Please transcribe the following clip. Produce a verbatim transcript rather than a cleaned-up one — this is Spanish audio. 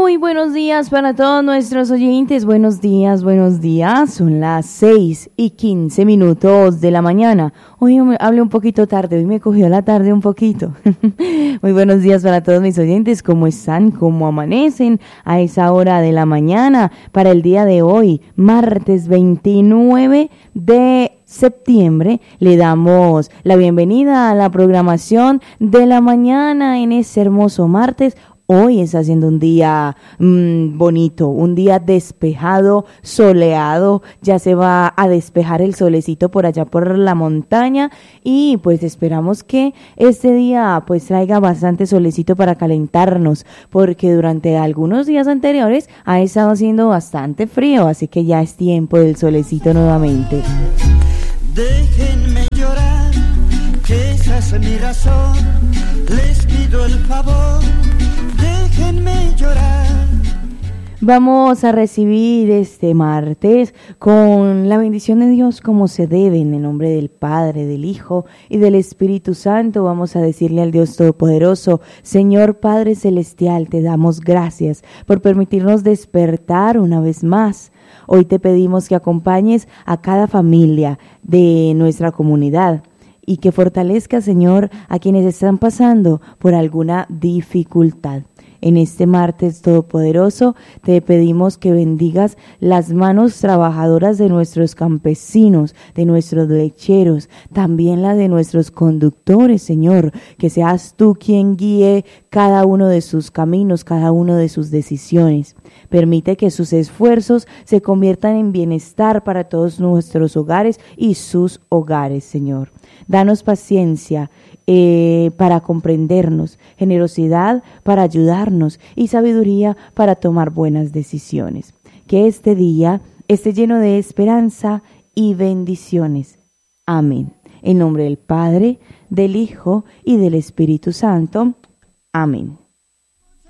Muy buenos días para todos nuestros oyentes. Buenos días, buenos días. Son las seis y quince minutos de la mañana. Hoy me hablé un poquito tarde, hoy me cogió la tarde un poquito. Muy buenos días para todos mis oyentes. ¿Cómo están? ¿Cómo amanecen a esa hora de la mañana? Para el día de hoy, martes veintinueve de septiembre, le damos la bienvenida a la programación de la mañana en ese hermoso martes. Hoy está siendo un día mmm, bonito, un día despejado, soleado, ya se va a despejar el solecito por allá por la montaña y pues esperamos que este día pues traiga bastante solecito para calentarnos, porque durante algunos días anteriores ha estado haciendo bastante frío, así que ya es tiempo del solecito nuevamente. Déjenme llorar, que esa es mi razón, les pido el favor, déjenme llorar. Vamos a recibir este martes con la bendición de Dios como se debe, en el nombre del Padre, del Hijo y del Espíritu Santo. Vamos a decirle al Dios Todopoderoso: Señor Padre Celestial, te damos gracias por permitirnos despertar una vez más. Hoy te pedimos que acompañes a cada familia de nuestra comunidad y que fortalezca, Señor, a quienes están pasando por alguna dificultad. En este martes todopoderoso te pedimos que bendigas las manos trabajadoras de nuestros campesinos, de nuestros lecheros, también la de nuestros conductores, Señor, que seas tú quien guíe cada uno de sus caminos, cada uno de sus decisiones. Permite que sus esfuerzos se conviertan en bienestar para todos nuestros hogares y sus hogares, Señor. Danos paciencia eh, para comprendernos, generosidad para ayudarnos y sabiduría para tomar buenas decisiones. Que este día esté lleno de esperanza y bendiciones. Amén. En nombre del Padre, del Hijo y del Espíritu Santo. Amén.